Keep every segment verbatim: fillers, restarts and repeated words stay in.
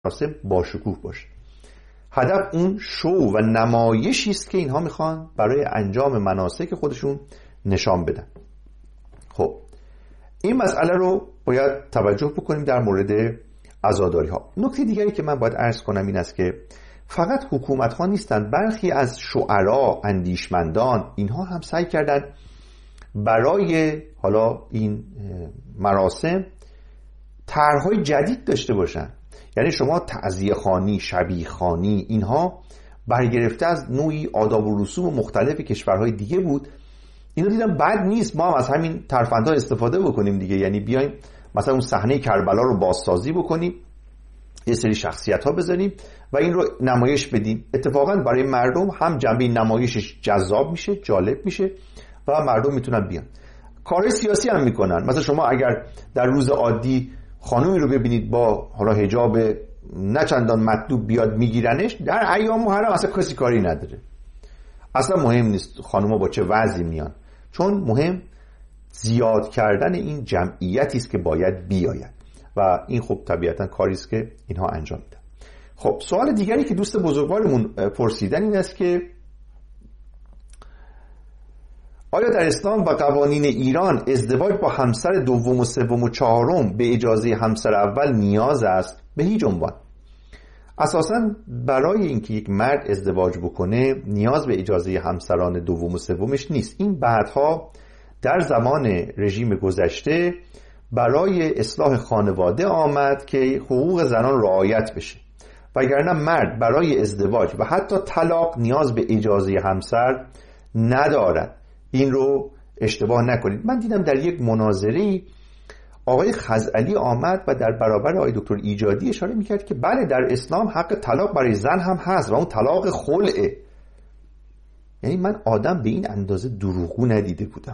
مراسم باشکوه باشه. هدف اون شو و نمایشی است که اینها میخوان برای انجام مناسک خودشون نشان بدن. خب این مسئله رو باید توجه بکنیم در مورد عزاداری ها. نکته دیگری که من باید عرض کنم این است که فقط حکومت ها نیستند، برخی از شعرا، اندیشمندان، اینها هم سعی کردن برای حالا این مراسم طرح‌های جدید داشته باشن. یعنی شما تعزیه خوانی، شبیه خوانی، اینها برگرفته از نوعی آداب و رسوم مختلف کشورهای دیگه بود. اینو دیدم بد نیست، ما هم از همین ترفندها استفاده بکنیم دیگه. یعنی بیایم مثلا اون صحنه کربلا رو بازسازی بکنیم، یه سری شخصیت ها بذاریم و این رو نمایش بدیم. اتفاقا برای مردم هم جنبه نمایشش جذاب میشه، جالب میشه و مردم میتونن بیان. کار سیاسی هم میکنن. مثلا شما اگر در روز عادی خانومی رو ببینید با حالا حجاب نه چندان مطلوب بیاد میگیرنش، در ایام محرم اصلا کسی کاری نداره، اصلا مهم نیست خانوما با چه وضعی میان، چون مهم زیاد کردن این جمعیتی است که باید بیاید و این خب طبیعتا کاری است که اینها انجام میدن. خب سوال دیگری که دوست بزرگوارمون پرسیدن این است که آیا در اسلام و قوانین ایران ازدواج با همسر دوم و سوم و چهارم به اجازه همسر اول نیاز است؟ به هیچ عنوان. اساساً برای اینکه یک مرد ازدواج بکنه نیاز به اجازه همسران دوم و سومش نیست. این بعدها در زمان رژیم گذشته برای اصلاح خانواده آمد که حقوق زنان رعایت بشه، وگرنه مرد برای ازدواج و حتی طلاق نیاز به اجازه همسر ندارد. این رو اشتباه نکنید. من دیدم در یک مناظری آقای خزعلی آمد و در برابر آقای دکتر ایجادی اشاره میکرد که بله در اسلام حق طلاق برای زن هم هست و اون طلاق خلعه. یعنی من آدم به این اندازه دروغگو ندیده بودم.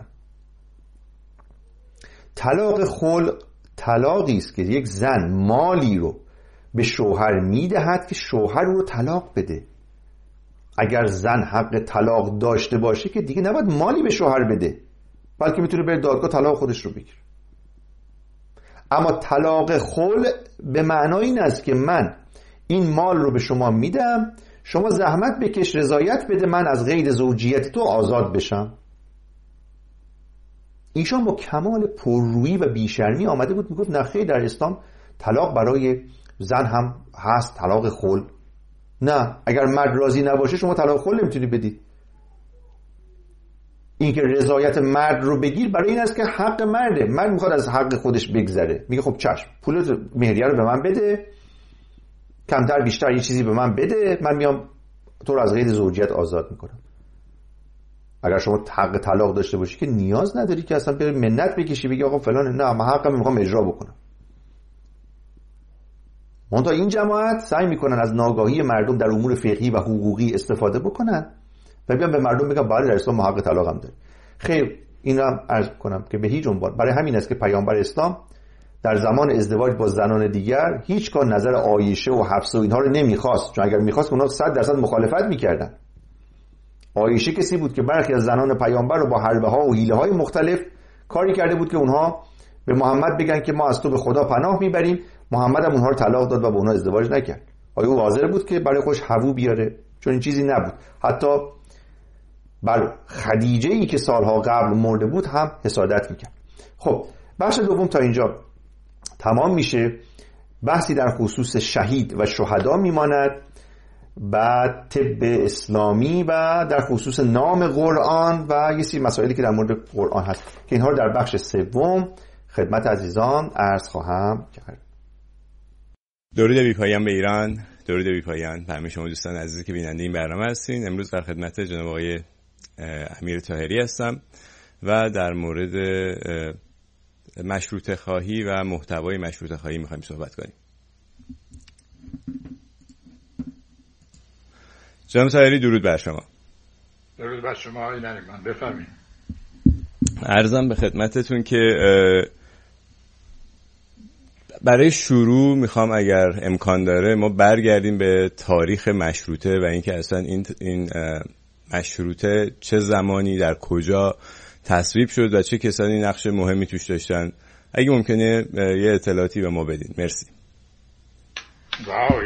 طلاق خلع طلاقی است که یک زن مالی رو به شوهر میدهد که شوهر رو طلاق بده. اگر زن حق طلاق داشته باشه که دیگه نباید مالی به شوهر بده، بلکه میتونه بره دادگاه طلاق خودش رو بگیره. اما طلاق خلع به معنای این است که من این مال رو به شما میدم، شما زحمت بکش رضایت بده من از قید زوجیت تو آزاد بشم. ایشان با کمال پررویی و بیشرمی آمده بود میگفت نه خیر، در اسلام طلاق برای زن هم هست، طلاق خلع. نه، اگر مرد راضی نباشه شما طلاق خلع نمیتونی بدید. این که رضایت مرد رو بگیر برای این است که حق مرده، مرد میخواد از حق خودش بگذره، میگه خب چشم پول مهریه رو به من بده، کمتر بیشتر یه چیزی به من بده، من میام تو رو از قید زوجیت آزاد میکنم. اگر شما حق طلاق داشته باشی که نیاز نداری که اصلا بری منت بکشی بگی آقا فلان، نه من حقم میخوام اجرا بکنم. منتها این جماعت سعی میکنن از ناگاهی مردم در امور فقهی و حقوقی استفاده بکنن و بیان به مردم بگن بله در اسلام حق طلاق هم داره. خیر، این رو هم عرض کنم که به هیچ عنوان. برای همین است که پیامبر اسلام در زمان ازدواج با زنان دیگر هیچگاه نظر عایشه و حفصه و اینها رو نمیخواست، چون اگر میخواست اونها صد درصد مخالفت میکردن. عایشه کسی بود که برخی از زنان پیامبر رو با حربه ها و حیله های مختلف کاری کرده بود که اونها به محمد بگن که ما از تو به خدا پناه میبریم. محمد هم اونها رو طلاق داد و با اونها ازدواج نکرد. آیا او حاضر بود که برای خودش هوو بیاره؟ چون این چیزی نبود. حتی بر خدیجه ای که سالها قبل مرده بود هم حسادت میکرد. خب بخش دوم تا اینجا تمام میشه. بحثی در خصوص شهید و شهدا میماند، بعد طب اسلامی و در خصوص نام قرآن و یه سری مسائلی که در مورد قرآن هست که اینها رو در بخش سوم خدمت عزیزان عرض خواهم کرد. درود بی‌پایان به ایران، درود بی‌پایان به همه شما دوستان عزیزی که بیننده این برنامه هستین. امروز در خدمت جناب آقای امیر طاهری هستم و در مورد مشروطه خواهی و محتوای مشروطه خواهی می‌خوایم صحبت کنیم. جناب طاهری درود بر شما. درود بر شما آقای نریمان، بفرمایید. عرضم به خدمتتون که برای شروع میخوام اگر امکان داره ما برگردیم به تاریخ مشروطه و اینکه اصلا این این مشروطه چه زمانی در کجا تصویب شد و چه کسانی نقش مهمی توش داشتن. اگه ممکنه یه اطلاعاتی به ما بدین. مرسی. واو